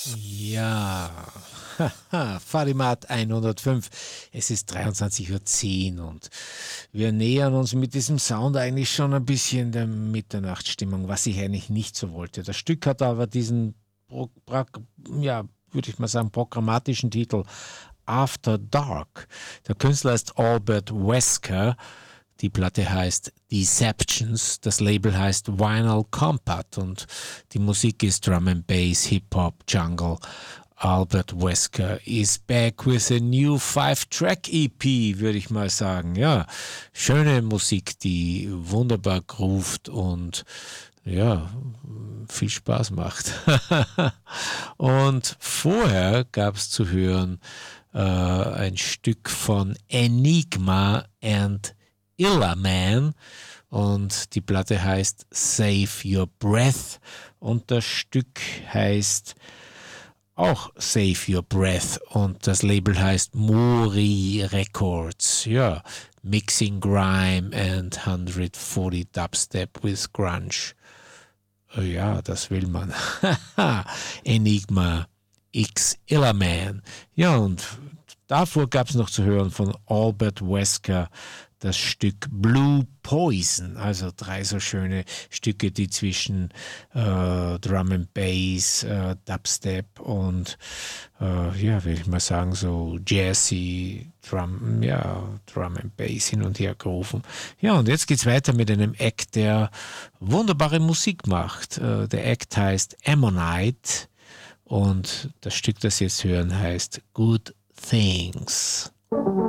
Ja, haha, Fadimat 105. Es ist 23:10 Uhr und wir nähern uns mit diesem Sound eigentlich schon ein bisschen der Mitternachtsstimmung, was ich eigentlich nicht so wollte. Das Stück hat aber diesen, ja, würde ich mal sagen, programmatischen Titel After Dark. Der Künstler ist Albert Wesker. Die Platte heißt Deceptions, das Label heißt Vinyl Compact und die Musik ist Drum and Bass, Hip Hop, Jungle. Albert Wesker is back with a new 5-track EP, würde ich mal sagen. Ja, schöne Musik, die wunderbar groovt und ja, viel Spaß macht. Und vorher gab es zu hören ein Stück von Enigma and Illa Man und die Platte heißt Save Your Breath und das Stück heißt auch Save Your Breath und das Label heißt Mori Records. Ja, Mixing Grime and 140 Dubstep with Grunge. Ja, das will man. Enigma X Illa Man. Ja, und davor gab es noch zu hören von Albert Wesker das Stück Blue Poison, also 3 so schöne Stücke, die zwischen Drum and Bass, Dubstep und ja, will ich mal sagen, so Jazzy, Drum and Bass hin und her gerufen. Ja, und jetzt geht's weiter mit einem Act, der wunderbare Musik macht. Der Act heißt Ammonite und das Stück, das Sie jetzt hören, heißt Good Things.